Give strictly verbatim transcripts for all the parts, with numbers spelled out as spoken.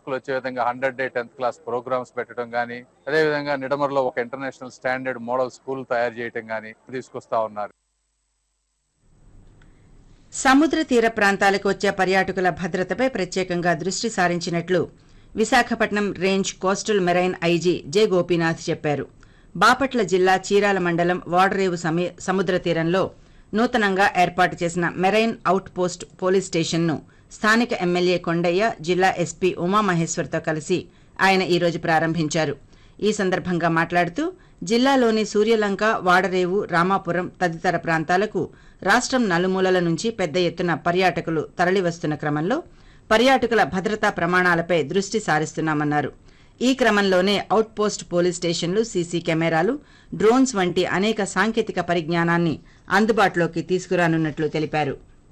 మార్కులు వచ్చే విధంగా hundred day tenth class programmes పెట్టడం కానీ, అదేవిధంగా నిడమర్లో ఒక ఇంటర్నేషనల్ స్టాండర్డ్ మోడల్ స్కూల్ తయారు చేయడం కానీ తీసుకొస్తా ఉన్నారు. సముద్ర తీర ప్రాంతాలకు వచ్చే పర్యాటకుల భద్రతపై ప్రత్యేకంగా దృష్టి సారించినట్లు Visakhapatnam range coastal marine IG J Gopinath చెప్పారు. బాపట్ల జిల్లా చీరాల మండలం వాడరేవు సముద్ర తీరంలో నూతనంగా ఏర్పాటు చేసిన మెరైన్ అవుట్ పోస్ట్ పోలీస్ స్టేషన్ను స్థానిక ఎమ్మెల్యే కొండయ్య, జిల్లా ఎస్పీ ఉమామహేశ్వర్తో కలిసి ఆయన ఈరోజు ప్రారంభించారు. ఈ సందర్భంగా మాట్లాడుతూ జిల్లాలోని సూర్యలంక, వాడరేవు, రామాపురం తదితర ప్రాంతాలకు రాష్ట్రం నలుమూలల నుంచి పెద్ద ఎత్తున పర్యాటకులు తరలివస్తున్న క్రమంలో పర్యాటకుల భద్రతా ప్రమాణాలపై దృష్టి సారిస్తున్నామన్నారు. ఈ క్రమంలోనే అవుట్ పోస్ట్ పోలీస్ స్టేషన్లు, సీసీ కెమెరాలు, డ్రోన్స్ వంటి అనేక సాంకేతిక పరిజ్ఞానాన్ని అందుబాటులోకి తీసుకురానున్నట్లు తెలిపారు.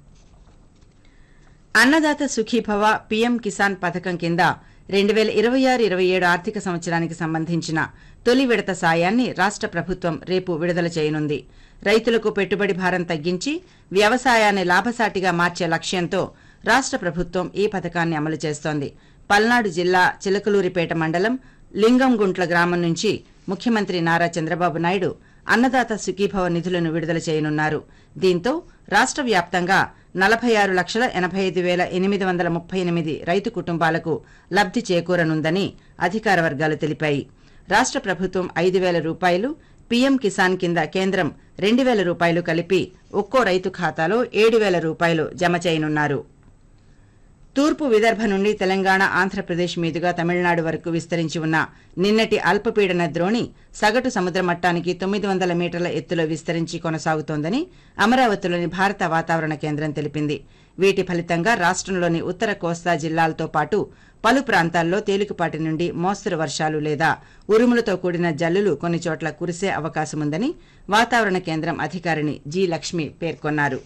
అన్నదాత సుఖీభవ పీఎం కిసాన్ పథకం కింద రెండు వేల ఇరవై ఆరు ఇరవై ఏడు ఆర్థిక సంవత్సరానికి సంబంధించిన తొలి విడత సాయాన్ని రాష్ట్ర ప్రభుత్వం రేపు విడుదల చేయనుంది. రైతులకు పెట్టుబడి భారం తగ్గించి వ్యవసాయాన్ని లాభసాటిగా మార్చే లక్ష్యంతో రాష్ట్ర ప్రభుత్వం ఈ పథకాన్ని అమలు చేస్తోంది. పల్నాడు జిల్లా చిలకలూరిపేట మండలం లింగంగుంట్ల గ్రామం నుంచి ముఖ్యమంత్రి నారా చంద్రబాబు నాయుడు అన్నదాత సుఖీభవ నిధులను విడుదల చేయనున్నారు. దీంతో రాష్ట్ర వ్యాప్తంగా నలభై ఆరు లక్షల ఎనభై ఐదు వేల ఎనిమిది వందల ముప్పై ఎనిమిది రైతు కుటుంబాలకు లబ్ది చేకూరనుందని అధికార వర్గాలు తెలిపాయి. రాష్ట్ర ప్రభుత్వం ఐదు వేల రూపాయలు, పీఎం కిసాన్ కింద కేంద్రం రెండు వేల రూపాయలు కలిపి ఒక్కో రైతు ఖాతాలో ఏడు వేల రూపాయలు జమ చేయనున్నారు. తూర్పు విదర్భ నుండి తెలంగాణ, ఆంధ్రప్రదేశ్ మీదుగా తమిళనాడు వరకు విస్తరించి ఉన్న నిన్నటి అల్పపీడన ద్రోణి సగటు సముద్ర మట్టానికి తొమ్మిది వందల మీటర్ల ఎత్తులో విస్తరించి కొనసాగుతోందని అమరావతిలోని భారత వాతావరణ కేంద్రం తెలిపింది. వీటి ఫలితంగా రాష్ట్రంలోని ఉత్తర కోస్తా జిల్లాలతో పాటు పలు ప్రాంతాల్లో తేలికపాటి నుండి మోస్తరు వర్షాలు లేదా ఉరుములతో కూడిన జల్లులు కొన్ని చోట్ల కురిసే అవకాశముందని వాతావరణ కేంద్రం అధికారిణి జి లక్ష్మి పేర్కొన్నారు.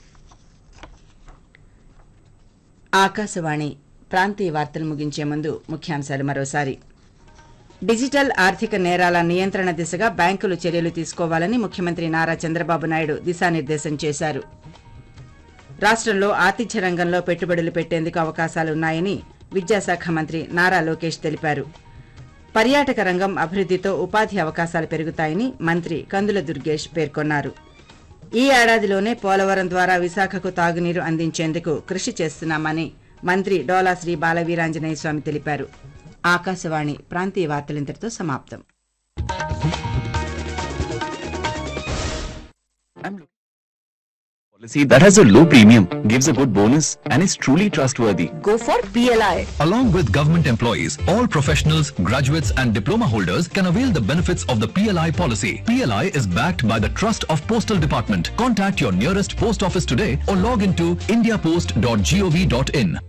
ఆకాశవాణి ప్రాంతీయ వార్తలు ముగించే ముందు ముఖ్యాంశాలు మరోసారి. డిజిటల్ ఆర్థిక నేరాల నియంత్రణ దిశగా బ్యాంకులు చర్యలు తీసుకోవాలని ముఖ్యమంత్రి నారా చంద్రబాబు నాయుడు దిశానిర్దేశం చేశారు. రాష్ట్రంలో ఆతిథ్య రంగంలో పెట్టుబడులు పెట్టేందుకు అవకాశాలున్నాయని విద్యాశాఖ మంత్రి నారా లోకేష్ తెలిపారు. పర్యాటక రంగం అభివృద్దితో ఉపాధి అవకాశాలు పెరుగుతాయని మంత్రి కందుల దుర్గేష్ పేర్కొన్నారు. ఈ ఏడాదిలోనే పోలవరం ద్వారా విశాఖకు తాగునీరు అందించేందుకు కృషి చేస్తున్నామని మంత్రి డోలా శ్రీ బాలవీరాంజనేయ స్వామి తెలిపారు. ఆకాశవాణి ప్రాంతీయ వార్తలింతటితో సమాప్తం. Policy that has a low premium, gives a good bonus, and is truly trustworthy. Go for P L I. Along with government employees, all professionals, graduates, and diploma holders can avail the benefits of the P L I policy. P L I is backed by the Trust of Postal Department. Contact your nearest post office today or log into india post dot gov dot in.